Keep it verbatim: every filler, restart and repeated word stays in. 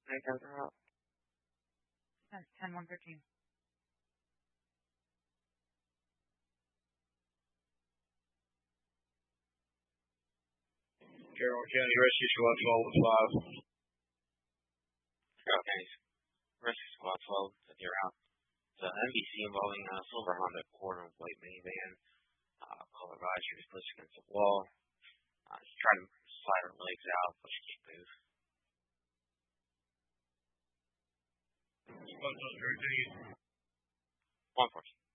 Nine times are out. ten one thirteen. Carroll County Rescue Squad twelve with five. Carroll County Rescue Squad twelve, you're out. It's an M B C involving a silver Honda Accord and white minivan. Uh, color ride, she was pushed against the wall. Uh, she tried to slide her legs out, but she can't move. Squad twelve, direct to you. One force.